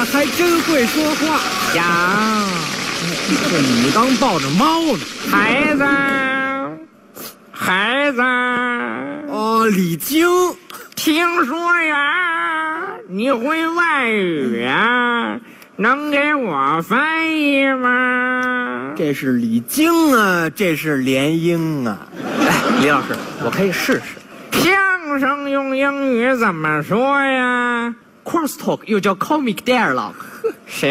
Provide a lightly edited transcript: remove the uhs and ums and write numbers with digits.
还真会说话呀！ 这你刚抱着猫呢， 孩子，孩子， 哦，李菁， 听说呀，你会外语啊，能给我翻译吗？ 这是李菁啊，这是联英啊。 哎，李老师，我可以试试。 相声用英语怎么说呀？ Crosstalk 又叫 comic dialogue。